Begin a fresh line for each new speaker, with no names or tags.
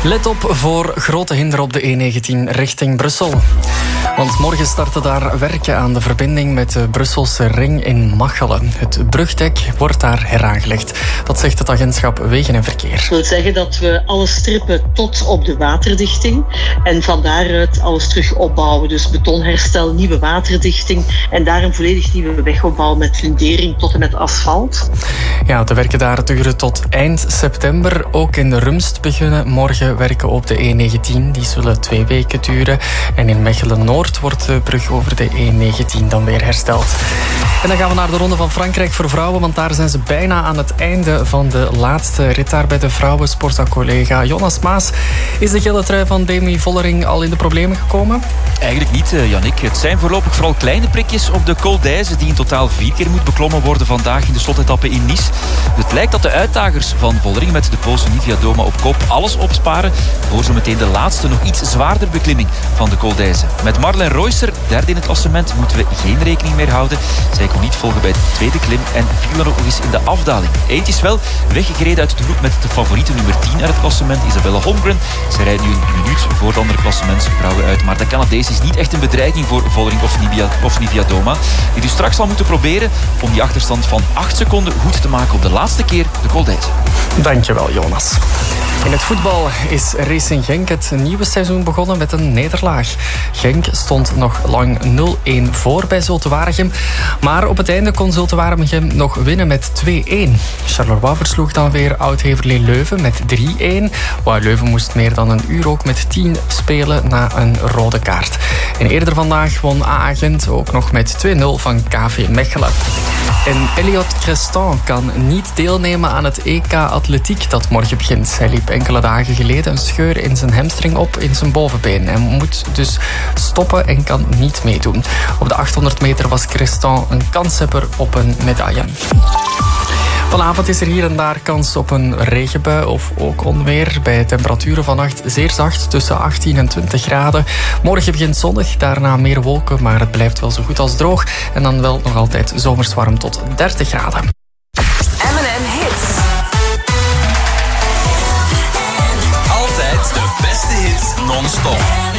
Let op voor grote hinder op de E19 richting Brussel. Want morgen starten daar werken aan de verbinding met de Brusselse ring in Machelen. Het brugdek wordt daar heraangelegd. Dat zegt het agentschap Wegen en Verkeer.
Dat wil zeggen dat we alles strippen tot op de waterdichting en van daaruit alles terug opbouwen. Dus betonherstel, nieuwe waterdichting en daar een volledig nieuwe wegopbouw met fundering tot en met asfalt.
Ja, de werken daar duren tot eind september. Ook in de Rumst beginnen morgen werken op de E19. Die zullen 2 weken duren. En in Mechelen-Noord wordt de brug over de E19 dan weer hersteld. En dan gaan we naar de Ronde van Frankrijk voor vrouwen, want daar zijn ze bijna aan het einde van de laatste rit daar bij de vrouwen. Sportza-collega Jonas Maas. Is de gele trui van Demi Vollering al in de problemen gekomen?
Eigenlijk niet, Yannick. Het zijn voorlopig vooral kleine prikjes op de Col d'Aise, die in totaal 4 keer moet beklommen worden vandaag in de slotetappe in Nice. Het lijkt dat de uitdagers van Vollering met de Poolse Nivia Doma op kop alles opsparen voor zo meteen de laatste, nog iets zwaarder beklimming van de Col d'Aise. Met Marlen Reusser, derde in het klassement, moeten we geen rekening meer houden. Zij kon niet volgen bij de tweede klim en viel dan ook nog eens in de afdaling. Eentje is wel weggereden uit de groep met de favoriete nummer 10 uit het klassement, Isabelle Holmgren. Zij rijdt nu een minuut voor de andere klassementsvrouwen uit. Maar de Canadees is niet echt een bedreiging voor Vollering of Nivia Doma, die dus straks zal moeten proberen om die achterstand van 8 seconden goed te maken op de laatste keer de Col d'Aise.
Dankjewel, Jonas. In het voetbal is Racing Genk het nieuwe seizoen begonnen met een nederlaag. Genk stond nog lang 0-1 voor bij Zulte Waregem. Maar op het einde kon Zulte Waregem nog winnen met 2-1. Charleroi versloeg dan weer Oud-Heverlee Leuven met 3-1. Waar Leuven moest meer dan een uur ook met 10 spelen na een rode kaart. En eerder vandaag won AA Gent ook nog met 2-0 van KV Mechelen. En Elliot Creston kan niet deelnemen aan het EK Atletiek dat morgen begint. Hij liep enkele dagen geleden een scheur in zijn hamstring op in zijn bovenbeen. Hij moet dus stoppen en kan niet meedoen. Op de 800 meter was Creston een kanshebber op een medaille. Vanavond is er hier en daar kans op een regenbui of ook onweer. Bij temperaturen vannacht zeer zacht, tussen 18 en 20 graden. Morgen begint zonnig, daarna meer wolken, maar het blijft wel zo goed als droog. En dan wel nog altijd zomers warm tot 30 graden.
M&M Hits.
Altijd de beste hits non-stop.